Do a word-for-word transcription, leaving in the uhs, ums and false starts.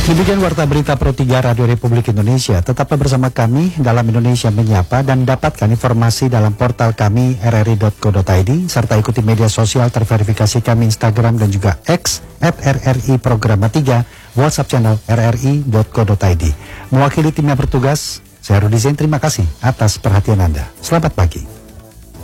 Demikian Warta Berita Pro tiga Radio Republik Indonesia. Tetaplah bersama kami dalam Indonesia Menyapa dan dapatkan informasi dalam portal kami r r i dot co dot i d serta ikuti media sosial terverifikasi kami Instagram dan juga X at R R I Programa tiga, WhatsApp channel r r i dot co dot i d. Mewakili tim yang bertugas, saya Rudi Zain, terima kasih atas perhatian Anda. Selamat pagi.